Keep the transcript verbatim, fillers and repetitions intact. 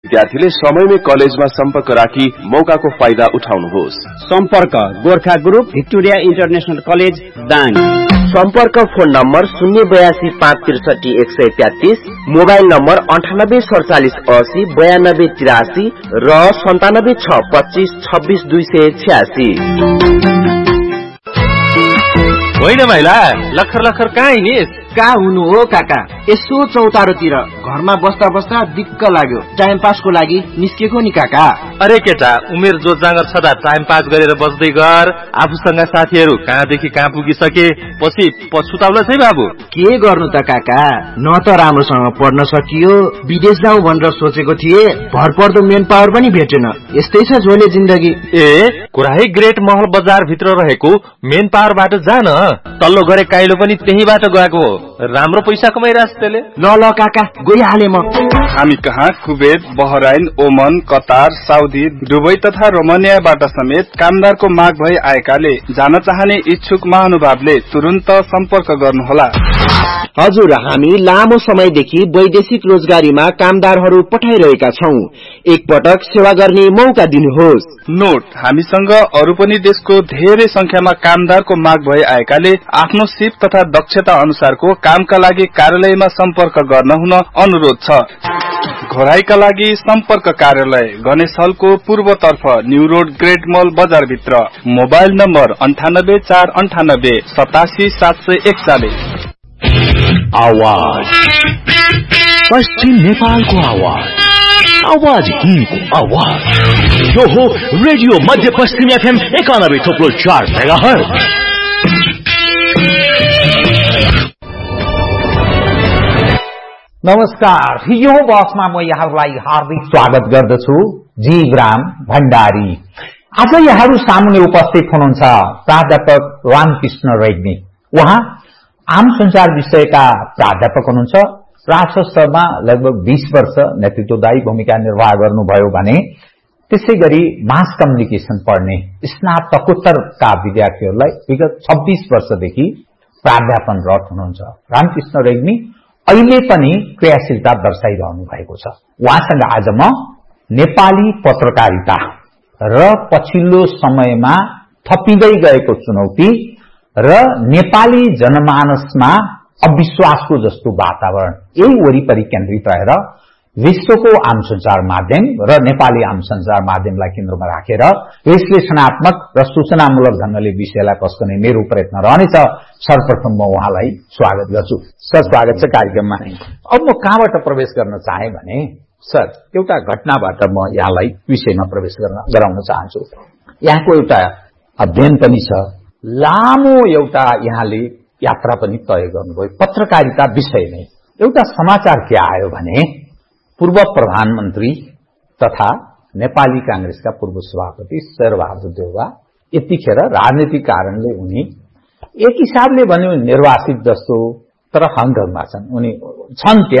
विद्यार्थीले समयमै कलेजमा सम्पर्क राखी मौकाको फाइदा उठाउनुहोस्। सम्पर्क Gorkha group, Victoria international college, Dang. सम्पर्क फोन नम्बर शून्य बयासी पाँच त्रिसठी एक सय तेत्तीस, मोबाइल नम्बर अन्ठानब्बे सडचालिस असी बयानब्बे तिरासी र सन्तानब्बे छ पच्चिस छब्बिस दुई सय छ्यासी। होइन भाइला, लखर लखर कहाँ हिँडिस? कहाँ हुनु हो काका, यसो चौतारोतिर घरमा बस्दा बस्दा दिक्क लाग्यो, टाइम पासको लागि निस्केको नि काका। अरे केटा, उमेर जो जाँगर छदा टाइम पास गरेर बस्दै गर। आफूसँग साथीहरू कहाँदेखि कहाँ पुगिसके पछि पछुताउला छै बाबु। के गर्नु त काका, न त राम्रोसँग पढ्न सकियो, विदेश जाउँ भनेर सोचेको थिए, भरपर्दो मेन पावर पनि भेटेन। यस्तै छ झोले जिन्दगी। ए कुराै ग्रेट महल बजार भित्र रहेको मेन पावरबाट जान, तल्लो गरे काइलो पनि त्यहीबाट गएको हो। राम्रो पैसा कमाइरहेछ त्यसले। ल ल काका, गइहाले म। हामी कहाँ कुवेत, बहराइन, ओमन, कतार, साउदी, दुबई तथा रोमानियाबाट समेत कामदारको माग भई आएकाले जान चाहने इच्छुक महानुभावले तुरुन्त सम्पर्क गर्नुहोला। हजुर, हामी लामो समयदेखि वैदेशिक रोजगारीमा कामदारहरू पठाइरहेका छौं। एकपटक सेवा गर्ने मौका दिनुहोस्। नोट, हामीसँग अरू पनि देशको धेरै संख्यामा कामदारको माग भई आएकाले आफ्नो सिप तथा दक्षता अनुसारको कामका लागि कार्यालयमा सम्पर्क गर्न हुन अनुरोध छ। घोराईका लागि सम्पर्क कार्यालय गणेश हलको पूर्वतर्फ न्यू रोड ग्रेट मल बजार भित्र। मोबाइल नम्बर अन्ठानब्बे चार अन्ठानब्बे सतासी सात सय एकचालिस। आवाज पश्चिम नेपालको आवाज, आवाज हिन्दको आवाज। यो हो रेडियो मध्य पश्चिम एफएम एकानब्बे थोप्लो चार मेगाहर्ज। नमस्कार, यो बसमा म यहाँलाई हार्दिक स्वागत गर्दछु। जीवराम भण्डारी। आज यहाँहरू सामुन्ने उपस्थित हुनुहुन्छ प्राध्यापक रामकृष्ण रेग्मी। उहाँ आम संचार विषयका प्राध्यापक हुनुहुन्छ। राजशास्त्रमा लगभग बीस वर्ष नेतृत्वदायी भूमिका निर्वाह गर्नुभयो भने त्यसै गरी मास कम्युनिकेशन पढ्ने स्नातकोत्तरका विद्यार्थीहरूलाई विगत छब्बीस वर्षदेखि प्राध्यापनरत हुनुहुन्छ। रामकृष्ण रेग्मी अहिले पनि क्रियाशीलता दर्शाइरहनु भएको छ। उहाँसँग आज म नेपाली पत्रकारिता र पछिल्लो समयमा थपिँदै गएको चुनौती र नेपाली जनमानसमा अविश्वासको जस्तो वातावरण, यही वरिपरि केन्द्रित रहेर विश्वको आम संचार माध्यम र नेपाली आम संचार माध्यमलाई केन्द्रमा राखेर विश्लेषणात्मक र सूचनामूलक ढंगले विषयलाई पस्कने मेरो प्रयत्न रहनेछ। सर्वप्रथम म उहाँलाई स्वागत गर्छु। सर, स्वागत छ कार्यक्रममा। अब म कहाँबाट प्रवेश गर्न चाहे भने सर, एउटा घटनाबाट म यहाँलाई विषयमा प्रवेश गर्न गराउन चाहन्छु। यहाँको एउटा अध्ययन पनि छ, लामो एउटा यहाँले यात्रा पनि तय गर्नुभयो पत्रकारिता विषय नै। एउटा समाचार के आयो भने पूर्व प्रधानमन्त्री तथा नेपाली कांग्रेसका पूर्व सभापति शेरबहादुर देउवा यतिखेर राजनीतिक कारणले उनी एक हिसाबले भन्यो निर्वासित जस्तो, तर हङकङमा छन्। उनी छन्